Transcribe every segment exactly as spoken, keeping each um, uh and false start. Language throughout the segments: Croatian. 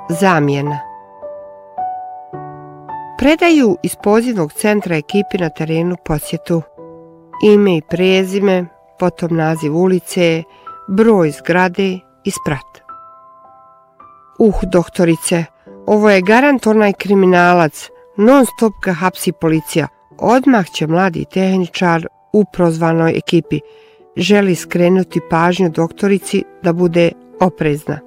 Zamjena. Predaju iz pozivnog centra ekipi na terenu posjetu. Ime i prezime, potom naziv ulice, broj zgrade i sprat. Uh, doktorice, ovo je garant onaj kriminalac, non stop ga hapsi policija. Odmah će mladi tehničar u prozvanoj ekipi. Želi skrenuti pažnju doktorici da bude oprezna.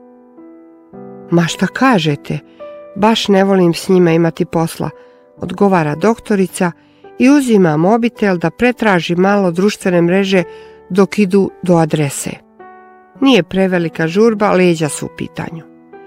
Ma šta kažete, baš ne volim s njima imati posla, odgovara doktorica i uzima mobitel da pretraži malo društvene mreže dok idu do adrese. Nije prevelika žurba, leđa su u pitanju.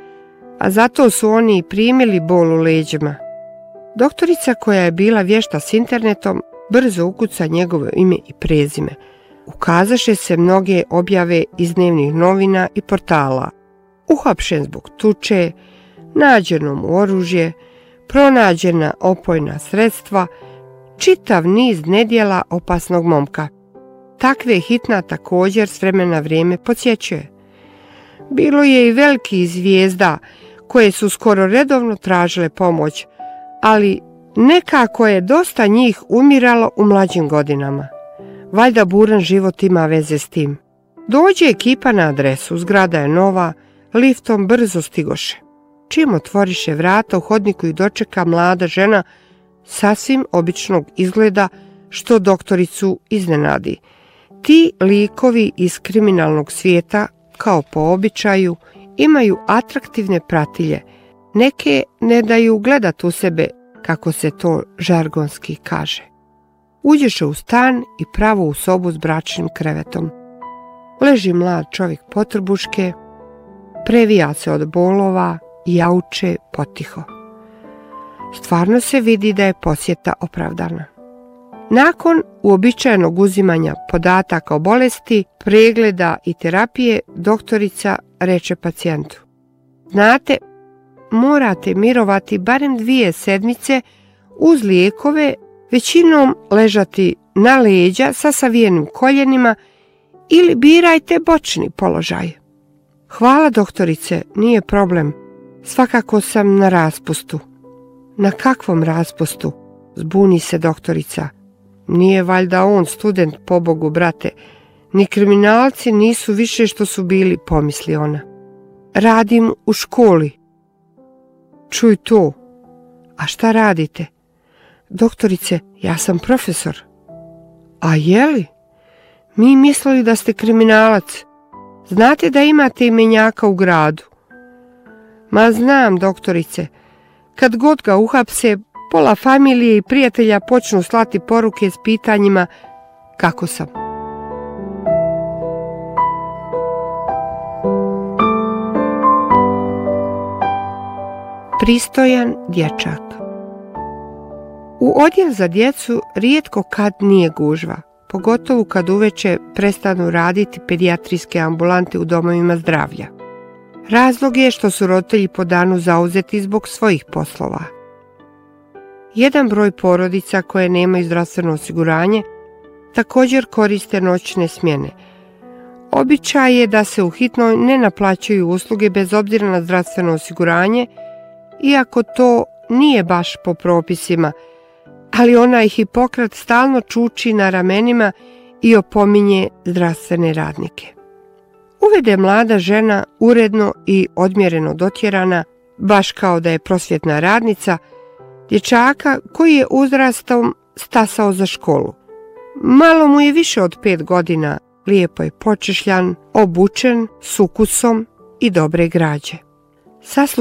A zato su oni i primili bol u leđima. Doktorica, koja je bila vješta s internetom, brzo ukuca njegovo ime i prezime. Ukazaše se mnoge objave iz dnevnih novina i portala. Uhapšen zbog tuče, nađeno mu oružje, pronađena opojna sredstva, čitav niz nedjela opasnog momka. Takve hitna također s vremena na vrijeme podsjećuje. Bilo je i velikih zvijezda koje su skoro redovno tražile pomoć, ali nekako je dosta njih umiralo u mlađim godinama. Valjda buran život ima veze s tim. Dođe ekipa na adresu, zgrada je nova, liftom brzo stigoše. Čim otvoriše vrata, u hodniku ih dočeka mlada žena sasvim običnog izgleda, što doktoricu iznenadi. Ti likovi iz kriminalnog svijeta, kao po običaju, imaju atraktivne pratilje. Neke ne daju gledat u sebe, kako se to žargonski kaže. Uđeše u stan i pravo u sobu s bračnim krevetom. Leži mlad čovjek potrbuške, previja se od bolova i jauče potiho. Stvarno se vidi da je posjeta opravdana. Nakon uobičajenog uzimanja podataka o bolesti, pregleda i terapije, doktorica reče pacijentu: znate, morate mirovati barem dvije sedmice uz lijekove, većinom ležati na leđa sa savijenim koljenima ili birajte bočni položaj. Hvala doktorice, nije problem. Svakako sam na raspustu. Na kakvom raspustu? Zbuni se doktorica. Nije valjda on student, pobogu, brate. Ni kriminalci nisu više što su bili, pomisli ona. Radim u školi. Čuj to. A šta radite? Doktorice, ja sam profesor. A je li? Mi mislili da ste kriminalac. Znate da imate imenjaka u gradu? Ma znam, doktorice. Kad god ga uhapse, pola familije i prijatelja počnu slati poruke s pitanjima kako sam. Pristojan dječak. U odjel za djecu rijetko kad nije gužva, pogotovo kad uveče prestanu raditi pedijatrijske ambulante u domovima zdravlja. Razlog je što su roditelji po danu zauzeti zbog svojih poslova. Jedan broj porodica koje nemaju zdravstveno osiguranje također koriste noćne smjene. Običaj je da se u hitnoj ne naplaćuju usluge bez obzira na zdravstveno osiguranje, iako to nije baš po propisima, ali onaj Hipokrat stalno čuči na ramenima i opominje zdravstvene radnike. Uvede mlada žena, uredno i odmjereno dotjerana, baš kao da je prosvjetna radnica, dječaka koji je uzrastom stasao za školu. Malo mu je više od pet godina, lijepo je počešljan, obučen, s ukusom i dobre građe. Sasluša